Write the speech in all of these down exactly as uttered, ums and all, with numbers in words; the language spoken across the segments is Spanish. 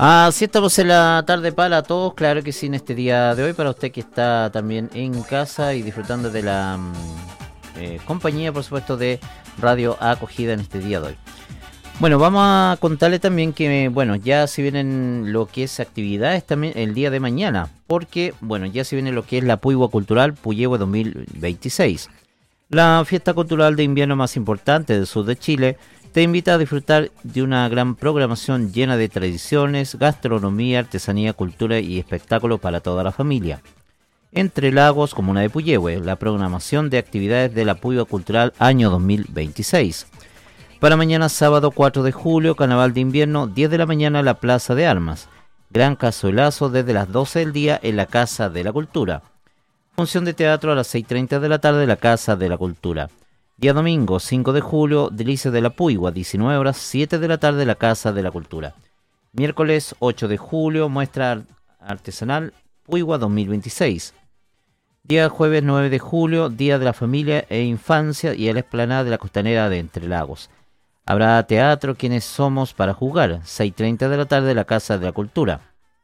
Así estamos en la tarde para todos, claro que sí, en este día de hoy, para usted que está también en casa y disfrutando de la eh, compañía, por supuesto, de Radio Acogida en este día de hoy. Bueno, vamos a contarle también que, bueno, ya se vienen lo que es actividades también el día de mañana, porque, bueno, ya se viene lo que es la Puigua Cultural Puyehue dos mil veintiséis. La fiesta cultural de invierno más importante del sur de Chile te invita a disfrutar de una gran programación llena de tradiciones, gastronomía, artesanía, cultura y espectáculos para toda la familia. Entre Lagos, comuna de Puyehue, la programación de actividades de la Puigua Cultural año dos mil veintiséis. Para mañana sábado cuatro de julio, Carnaval de Invierno, diez de la mañana en la Plaza de Armas. Gran cazuelazo desde las doce del día en la Casa de la Cultura. Función de teatro a las seis y treinta de la tarde en la Casa de la Cultura. Día domingo cinco de julio, Delicias de la Puigua, diecinueve horas, siete de la tarde en la Casa de la Cultura. Miércoles ocho de julio, muestra artesanal Puigua dos mil veintiséis. Día jueves nueve de julio, Día de la Familia e Infancia y a la explanada de la Costanera de Entre Lagos. Habrá teatro Quienes Somos para Jugar, seis y treinta de la tarde en la Casa de la Cultura.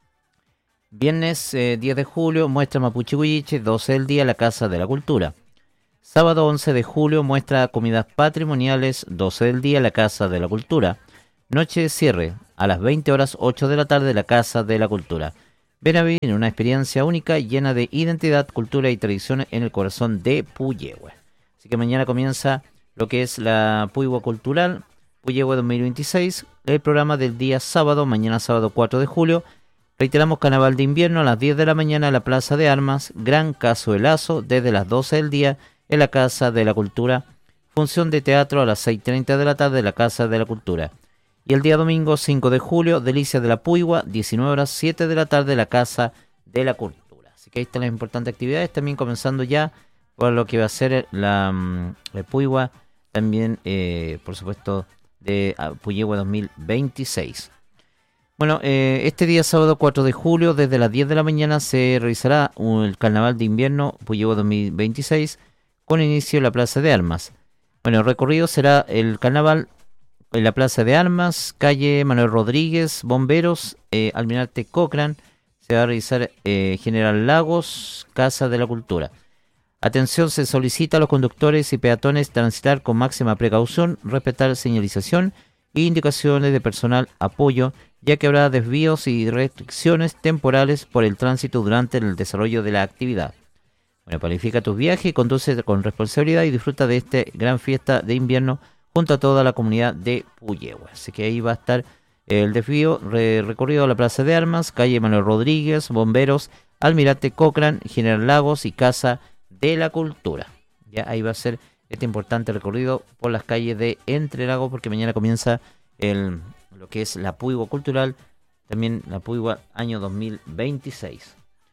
Viernes eh, diez de julio, muestra Mapuche Huilliche, doce del día, la Casa de la Cultura. Sábado once de julio, muestra Comidas Patrimoniales, doce del día, la Casa de la Cultura. Noche de cierre, a las veinte horas, ocho de la tarde, la Casa de la Cultura. Ven a vivir una experiencia única llena de identidad, cultura y tradiciones en el corazón de Puyehue. Así que mañana comienza lo que es la Puigua Cultural Puyehue dos mil veintiséis, el programa del día sábado, mañana sábado cuatro de julio. Reiteramos, Carnaval de Invierno a las diez de la mañana en la Plaza de Armas, gran cazuelazo desde las doce del día en la Casa de la Cultura, función de teatro a las seis y treinta de la tarde en la Casa de la Cultura. Y el día domingo cinco de julio, Delicias de la Puigua, diecinueve horas, siete de la tarde en la Casa de la Cultura. Así que ahí están las importantes actividades, también comenzando ya por lo que va a ser la, la Puigua, también eh, por supuesto de uh, Puyehue dos mil veintiséis. Bueno, eh, este día sábado cuatro de julio, desde las diez de la mañana, se realizará el Carnaval de Invierno Puyehue dos mil veintiséis con inicio en la Plaza de Armas. Bueno, el recorrido será el Carnaval en la Plaza de Armas, calle Manuel Rodríguez, Bomberos, eh, Almirante Cochrane, se va a realizar eh, General Lagos, Casa de la Cultura. Atención, se solicita a los conductores y peatones transitar con máxima precaución, respetar señalización e indicaciones de personal apoyo, ya que habrá desvíos y restricciones temporales por el tránsito durante el desarrollo de la actividad. Bueno, planifica tus viajes y conduce con responsabilidad y disfruta de esta gran fiesta de invierno junto a toda la comunidad de Puyehue. Así que ahí va a estar el desvío re- recorrido a la Plaza de Armas, calle Manuel Rodríguez, Bomberos, Almirante Cochrane, General Lagos y Casa de la Cultura. Ya ahí va a ser este importante recorrido por las calles de Entre Lagos, porque mañana comienza el lo que es la Puigua Cultural, también la Puigua año dos mil veintiséis.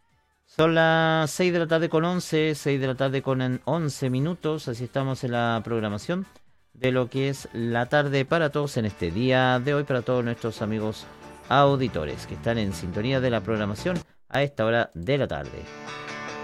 Son las seis de la tarde con once, seis de la tarde con once minutos, así estamos en la programación de lo que es la tarde para todos en este día de hoy, para todos nuestros amigos auditores que están en sintonía de la programación a esta hora de la tarde.